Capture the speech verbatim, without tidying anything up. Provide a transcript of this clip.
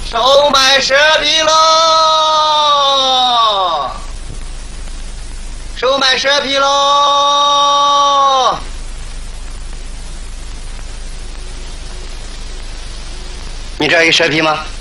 收买蛇皮喽！收买蛇皮喽！你这儿有蛇皮吗？